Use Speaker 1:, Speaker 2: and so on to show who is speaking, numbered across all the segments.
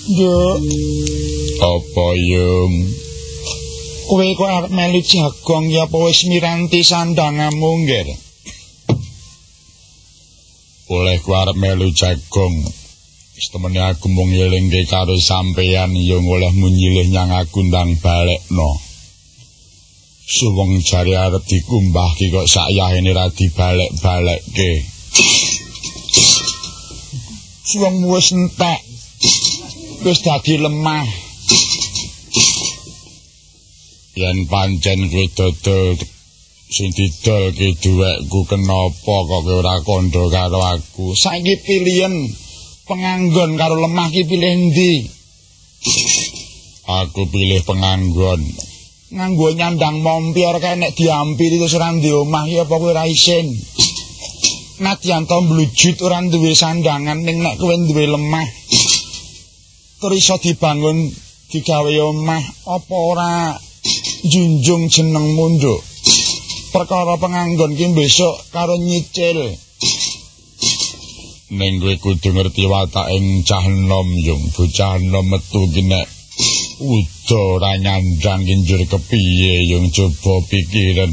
Speaker 1: Nduk.
Speaker 2: Apa Yung?
Speaker 1: Kowe kok arep melu jagong ya apa wis miranti sandangamu, Ngger?
Speaker 2: Oleh ku arep melu jagong. Wis temene aku mung ngelingke karo sampeyan Yung oleh munyilih nyang aku ndang balekno. Suweng jare arep dikumbahke kok sakyahene ra dibalik-balekke.
Speaker 1: Suwengmu wis entek. Wis dadi lemah.
Speaker 2: Yen pancen kowe dodol sing didolke dhuwekku kenapa kok kowe ora kandha karo aku?
Speaker 1: Saiki pilihan penganggon karo lemah ki pilih ndi?
Speaker 2: Aku pilih penganggon.
Speaker 1: Nganggo nyandang mompi ora kaya nek diampiri terus ora ndek omah ya apa kowe ora isin. Nadyan to mblujut ora duwe sandangan ning nek kowe duwe lemah. Terus iso dibangun digawe omah apa ora junjung jenengmu nduk. Perkara penganggon ki besok karo nyicil.
Speaker 2: Ning kowe kudu ngerti watake cah enom Yung, bocah enom metu ki nek uda ora nyandang ki njur kepiye Yung coba pikiren.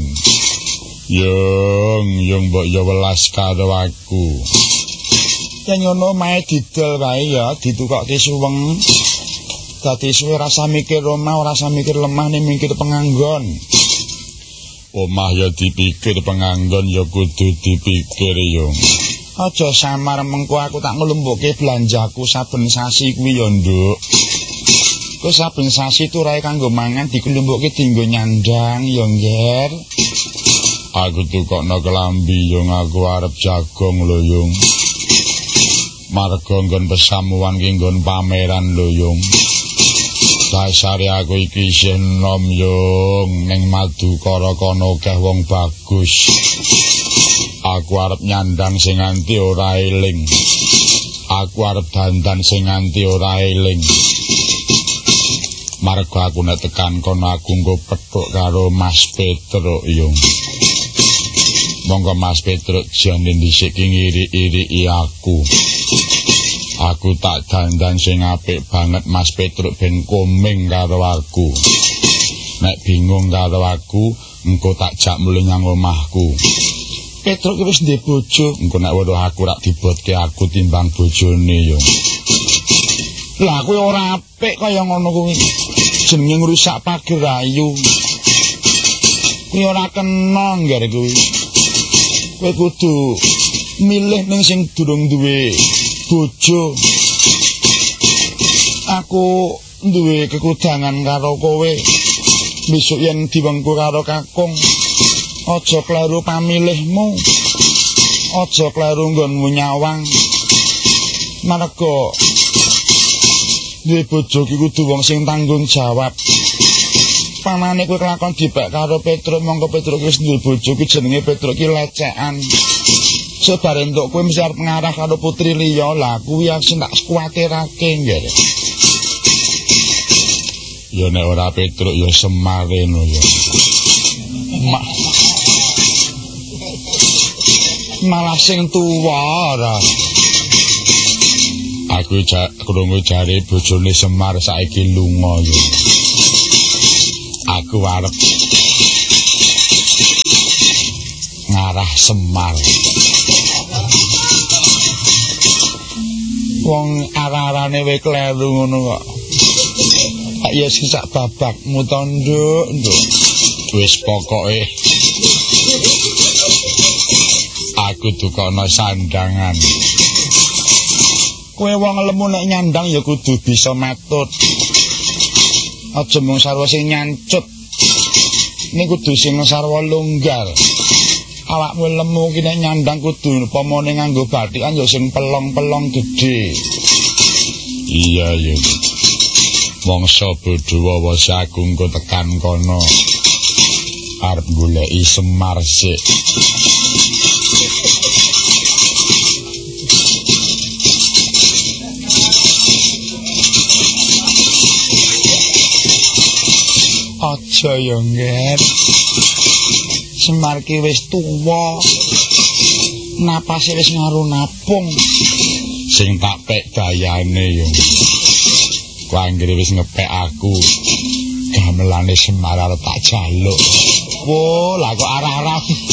Speaker 2: Yung mbok ya welas karo aku.
Speaker 1: Yen ngono mae didol wae ya ditukokke suweng. Dadi suwe rasa mikir omah, ora rasa mikir lemah ning mikir penganggon.
Speaker 2: Omah ya dipikir, penganggon ya kudu dipikir Yung.
Speaker 1: Aja samar mengko aku tak nglumpukke belanjaku saben sasi kuwi ya, Nduk. Kowe saben sasi turahe kanggo mangan dikelumpukke dienggo nyandang ya, Ngger.
Speaker 2: Aku tukokno kelambi Yung, aku arep jagong lho Yung. Marga nggon pesamuan ki nggon pameran lho Yung. Dasare aku iki isih enom Yung, ning Madukara kono akeh wong bagus. Aku arep nyandang sing nganti ora eling. Aku arep dandan sing nganti ora eling. Marga aku nek tekan kono aku nggo petuk karo Mas Petruk Yung. Monggo Mas Petruk jane dhisik ki ngiri-iriki aku. Aku tak dandan sing apik banget Mas Petruk ben komeng karo aku. Nek bingung karo aku, engko tak jak mulih nyang omahku.
Speaker 1: Petruk wis ndek bojo,
Speaker 2: engko nek weruh aku rak dibotke aku timbang bojone Yung.
Speaker 1: Lah kowe ora apik kaya ngono kuwi. Jenenge ngrusak pagerayu. Kuwi ora kena Ngger kuwi. Kowe kudu milih ning sing durung duwe bojo. Aku duwe kekudangan karo kowe. Besok yen diwengku karo kakung, aja kleru pamilihmu. Aja kleru nggonmu nyawang. Marga duwe bojo ki kudu wong sing tanggung jawab. Pamane kowe kelakon dipek karo Petruk, mongko Petruk wis duwe bojo ki jenenge Petruk ki lecekan. Sebare entuk kowe mesti arep ngarah karo putri liya, lah kuwi sing tak kuwatirake Ngger.
Speaker 2: Ya nek ora Petruk ya Semar ngono ya.
Speaker 1: Malah sing tuwa ora.
Speaker 2: Aku krungu jare bojone Semar saiki lunga ya. Aku arep ngarah Semar.
Speaker 1: Wong arah-arane wae kleru ngono kok. Ya sing sak babakmu to, Nduk.
Speaker 2: Wis pokoke aku dukono sandangan.
Speaker 1: Kowe wong lemu nek nyandang ya kudu bisa matut. Aja mung sarwa sing nyancut. Ning kudu sing sarwa lunggal. Awakmu lemu ki nek nyandang kudu pomone nganggo bathikan ya sing pelong-pelong gedhe.
Speaker 2: Iya ya. Mangsa bodho wawase aku engko tekan kono. Arep goleki Semar sik.
Speaker 1: Aja ya, Ngger. Semar ki wis tuwa. Napase wis ngaru napung.
Speaker 2: Sing tak pek dayane ya. Kowe anggere wis ngepek aku. Gamelane Semar arep tak jaluk. Wo, lah kok arah-arah